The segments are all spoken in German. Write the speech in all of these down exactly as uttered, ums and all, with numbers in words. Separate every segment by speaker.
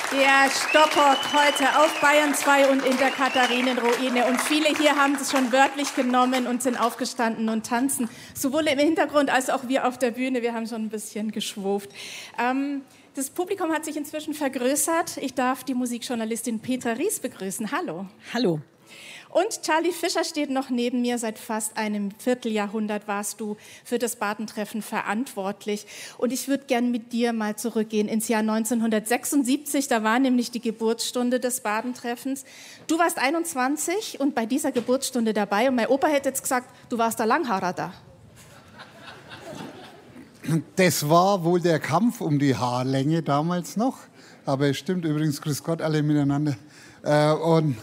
Speaker 1: Der Stopport heute auf Bayern zwei und in der Katharinenruine. Und viele hier haben es schon wörtlich genommen und sind aufgestanden und tanzen. Sowohl im Hintergrund als auch wir auf der Bühne. Wir haben schon ein bisschen geschwuft. Ähm, das Publikum hat sich inzwischen vergrößert. Ich darf die Musikjournalistin Petra Ries begrüßen. Hallo.
Speaker 2: Hallo.
Speaker 1: Und Charlie Fischer steht noch neben mir. Seit fast einem Vierteljahrhundert warst du für das Badentreffen verantwortlich. Und ich würde gern mit dir mal zurückgehen ins Jahr neunzehnhundertsechsundsiebzig. Da war nämlich die Geburtsstunde des Badentreffens. Du warst einundzwanzig und bei dieser Geburtsstunde dabei. Und mein Opa hätte jetzt gesagt, du warst der Langhaarer da.
Speaker 3: Das war wohl der Kampf um die Haarlänge damals noch. Aber es stimmt übrigens, grüß Gott, alle miteinander. Äh, und...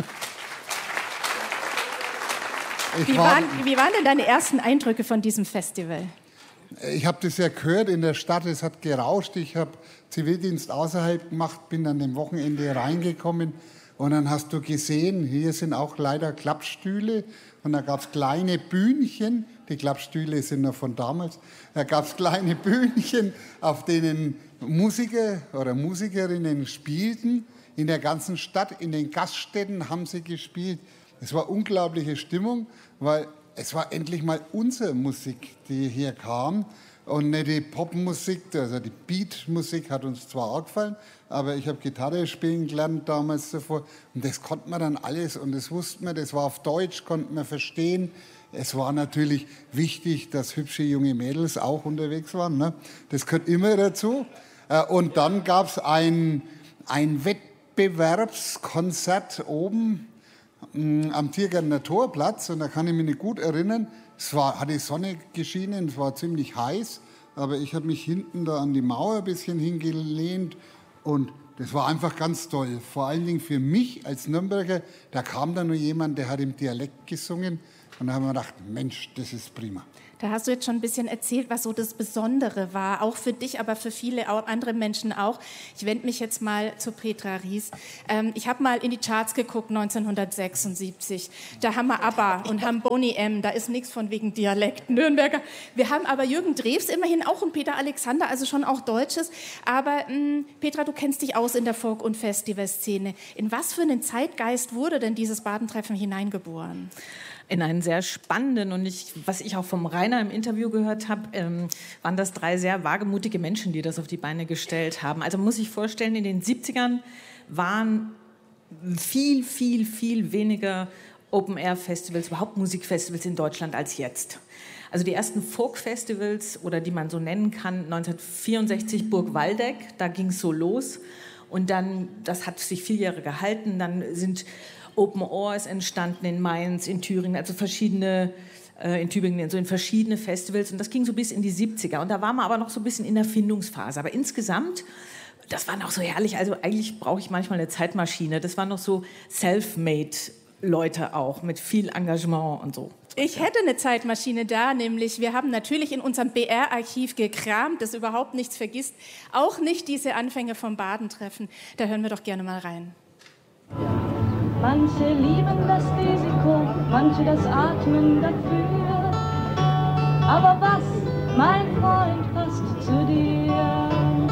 Speaker 1: Wie waren, wie waren denn deine ersten Eindrücke von diesem Festival?
Speaker 3: Ich habe das ja gehört in der Stadt, es hat gerauscht. Ich habe Zivildienst außerhalb gemacht, bin dann am Wochenende reingekommen und dann hast du gesehen, hier sind auch leider Klappstühle und da gab es kleine Bühnchen, die Klappstühle sind noch von damals, da gab es kleine Bühnchen, auf denen Musiker oder Musikerinnen spielten. In der ganzen Stadt, in den Gaststätten haben sie gespielt. Es war unglaubliche Stimmung, weil es war endlich mal unsere Musik, die hier kam und nicht die Popmusik, also die Beatmusik hat uns zwar auch gefallen, aber ich habe Gitarre spielen gelernt damals davor und das konnte man dann alles und das wusste man, das war auf Deutsch, konnte man verstehen. Es war natürlich wichtig, dass hübsche junge Mädels auch unterwegs waren, ne? Das gehört immer dazu. Und dann gab es ein, ein Wettbewerbskonzert oben am Tiergartener Torplatz und da kann ich mich nicht gut erinnern. Es war, hat die Sonne geschienen, es war ziemlich heiß, aber ich habe mich hinten da an die Mauer ein bisschen hingelehnt und das war einfach ganz toll. Vor allen Dingen für mich als Nürnberger, da kam da nur jemand, der hat im Dialekt gesungen und da haben wir gedacht, Mensch, das ist prima.
Speaker 1: Da hast du jetzt schon ein bisschen erzählt, was so das Besondere war, auch für dich, aber für viele andere Menschen auch. Ich wende mich jetzt mal zu Petra Ries. Ähm, ich habe mal in die Charts geguckt, neunzehnhundertsechsundsiebzig. Da haben wir ABBA und haben Boney M. Da ist nichts von wegen Dialekt, Nürnberger. Wir haben aber Jürgen Drews immerhin auch und Peter Alexander, also schon auch Deutsches. Aber mh, Petra, du kennst dich aus in der Folk- und Festivalszene. In was für einen Zeitgeist wurde denn dieses Badentreffen hineingeboren?
Speaker 2: In einen sehr spannenden und ich, was ich auch vom Rainer im Interview gehört habe, ähm, waren das drei sehr wagemutige Menschen, die das auf die Beine gestellt haben. Also man muss sich vorstellen, in den siebzigern waren viel, viel, viel weniger Open-Air-Festivals, überhaupt Musikfestivals in Deutschland als jetzt. Also die ersten Folk-Festivals, oder die man so nennen kann, neunzehnhundertvierundsechzig Burg Waldeck, da ging es so los. Und dann, das hat sich vier Jahre gehalten, dann sind Open Oars entstanden in Mainz, in Thüringen, also verschiedene, äh, in Tübingen, so in verschiedene Festivals. Und das ging so bis in die siebziger. Und da waren wir aber noch so ein bisschen in der Findungsphase. Aber insgesamt, das war noch so herrlich. Also eigentlich brauche ich manchmal eine Zeitmaschine. Das waren noch so self-made Leute auch, mit viel Engagement und so.
Speaker 1: Ich hätte eine Zeitmaschine da, nämlich wir haben natürlich in unserem B R-Archiv gekramt, das überhaupt nichts vergisst. Auch nicht diese Anfänge vom Badentreffen. Da hören wir doch gerne mal rein.
Speaker 4: Manche lieben das Risiko, manche das Atmen dafür. Aber was, mein Freund, passt zu dir?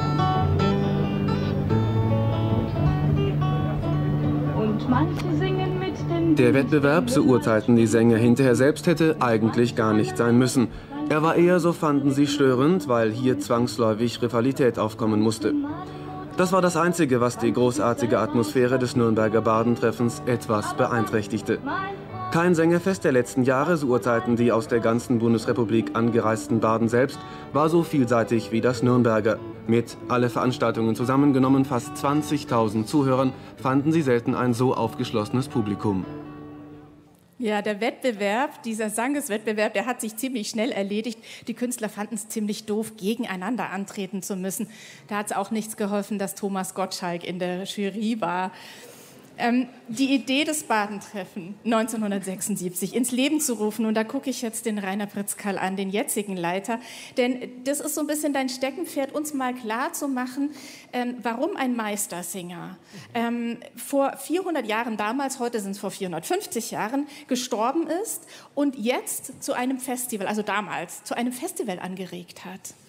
Speaker 4: Und manche singen mit den...
Speaker 5: Der Wettbewerb, so urteilten die Sänger hinterher selbst, hätte eigentlich gar nicht sein müssen. Er war eher, so fanden sie, störend, weil hier zwangsläufig Rivalität aufkommen musste. Das war das Einzige, was die großartige Atmosphäre des Nürnberger Badentreffens etwas beeinträchtigte. Kein Sängerfest der letzten Jahre, so urteilten die aus der ganzen Bundesrepublik angereisten Baden selbst, war so vielseitig wie das Nürnberger. Mit alle Veranstaltungen zusammengenommen fast zwanzigtausend Zuhörern fanden sie selten ein so aufgeschlossenes Publikum.
Speaker 1: Ja, der Wettbewerb, dieser Sangeswettbewerb, der hat sich ziemlich schnell erledigt. Die Künstler fanden es ziemlich doof, gegeneinander antreten zu müssen. Da hat es auch nichts geholfen, dass Thomas Gottschalk in der Jury war. Ähm, die Idee des Badentreffen neunzehnhundertsechsundsiebzig ins Leben zu rufen, und da gucke ich jetzt den Rainer Pritzkerl an, den jetzigen Leiter, denn das ist so ein bisschen dein Steckenpferd, uns mal klar zu machen, ähm, warum ein Meistersinger ähm, vor vierhundert Jahren damals, heute sind es vor vierhundertfünfzig Jahren, gestorben ist und jetzt zu einem Festival, also damals, zu einem Festival angeregt hat.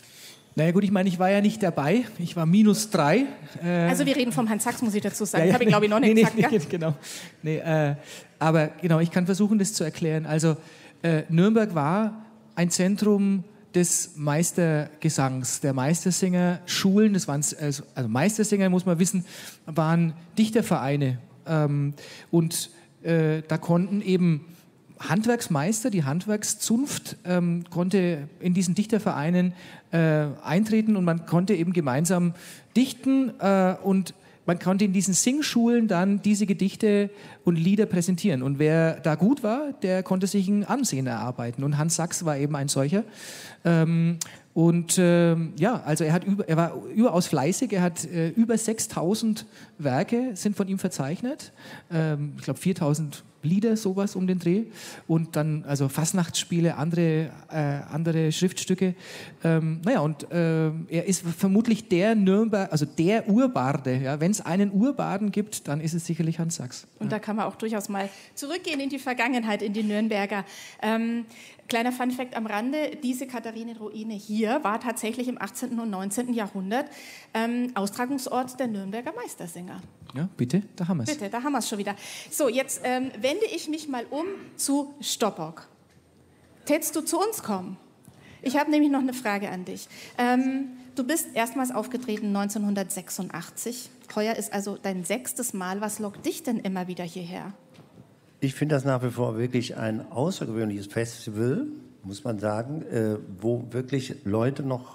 Speaker 6: Naja gut, ich meine, ich war ja nicht dabei. Ich war minus drei.
Speaker 1: Äh, also wir reden vom Hans Sachs, muss ich dazu sagen.
Speaker 6: Ja, ja,
Speaker 1: habe ich, glaube ich, noch nicht
Speaker 6: nee,
Speaker 1: gesagt.
Speaker 6: Nee, nee, genau. Nee, äh, aber genau, ich kann versuchen, das zu erklären. Also äh, Nürnberg war ein Zentrum des Meistergesangs, der Meistersinger-Schulen. Das waren, also, also Meistersinger, muss man wissen, waren Dichtervereine. Ähm, und äh, da konnten eben Handwerksmeister, die Handwerkszunft ähm, konnte in diesen Dichtervereinen äh, eintreten und man konnte eben gemeinsam dichten äh, und man konnte in diesen Singschulen dann diese Gedichte und Lieder präsentieren. Und wer da gut war, der konnte sich ein Ansehen erarbeiten. Und Hans Sachs war eben ein solcher. Ähm, und ähm, ja, also er, hat über, er war überaus fleißig. Er hat äh, über sechstausend Werke sind von ihm verzeichnet. Ähm, ich glaube viertausend Lieder, sowas um den Dreh. Und dann also Fastnachtsspiele, andere, äh, andere Schriftstücke. Ähm, naja, und äh, er ist vermutlich der Nürnberg, also der Urbarde. Ja? Wenn es einen Urbarden gibt, dann ist es sicherlich Hans Sachs.
Speaker 1: Und
Speaker 6: ja.
Speaker 1: da kann man auch durchaus mal zurückgehen in die Vergangenheit, in die Nürnberger. Ähm, kleiner Funfact am Rande, diese Katharinenruine hier war tatsächlich im achtzehnten und neunzehnten Jahrhundert ähm, Austragungsort der Nürnberger Meistersänger.
Speaker 6: Ja, bitte, da haben wir es.
Speaker 1: Bitte, da haben wir es schon wieder. So, jetzt ähm, wende ich mich mal um zu Stoppock. Tätst du zu uns kommen? Ich habe nämlich noch eine Frage an dich. Ähm, du bist erstmals aufgetreten neunzehnhundertsechsundachtzig. Heuer ist also dein sechstes Mal. Was lockt dich denn immer wieder hierher?
Speaker 7: Ich finde das nach wie vor wirklich ein außergewöhnliches Festival, muss man sagen, äh, wo wirklich Leute noch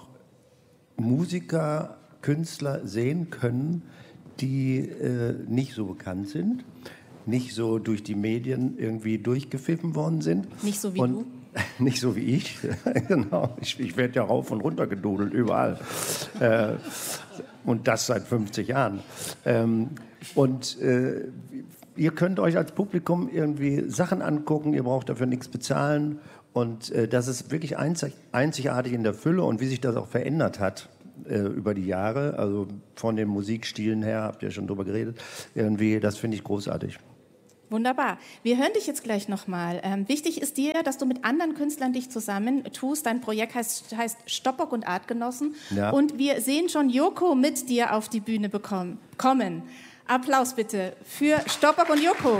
Speaker 7: Musiker, Künstler sehen können, die äh, nicht so bekannt sind, nicht so durch die Medien irgendwie durchgepfiffen worden sind.
Speaker 1: Nicht so wie
Speaker 7: und,
Speaker 1: du?
Speaker 7: Nicht so wie ich, genau. Ich, ich werde ja rauf und runter gedudelt, überall. äh, und das seit fünfzig Jahren. Ähm, und äh, ihr könnt euch als Publikum irgendwie Sachen angucken, ihr braucht dafür nichts bezahlen. Und äh, das ist wirklich einzig, einzigartig in der Fülle und wie sich das auch verändert hat über die Jahre, also von den Musikstilen her, habt ihr schon drüber geredet, irgendwie, das finde ich großartig.
Speaker 1: Wunderbar. Wir hören dich jetzt gleich nochmal. Ähm, wichtig ist dir, dass du mit anderen Künstlern dich zusammen tust. Dein Projekt heißt, heißt Stoppock und Artgenossen. Ja. Und wir sehen schon Joko mit dir auf die Bühne bekommen, kommen. Applaus bitte für Stoppock und Joko.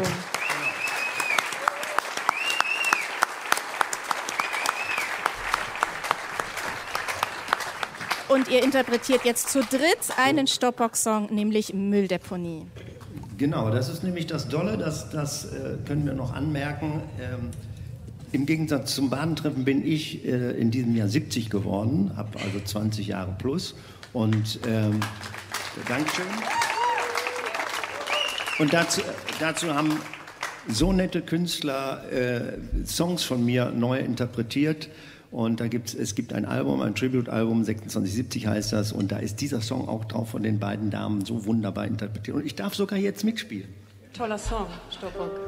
Speaker 1: Und ihr interpretiert jetzt zu dritt einen Stoppock-Song, nämlich Mülldeponie.
Speaker 7: Genau, das ist nämlich das Dolle, das, das äh, können wir noch anmerken. Ähm, Im Gegensatz zum Badentreffen bin ich äh, in diesem Jahr siebzig geworden, habe also zwanzig Jahre plus. Und ähm, Dankeschön. Und dazu, dazu haben so nette Künstler äh, Songs von mir neu interpretiert. Und da gibt's, es gibt ein Album, ein Tribute-Album, sechsundzwanzig siebzig heißt das, und da ist dieser Song auch drauf von den beiden Damen so wunderbar interpretiert. Und ich darf sogar jetzt mitspielen.
Speaker 8: Toller Song, Stoppock.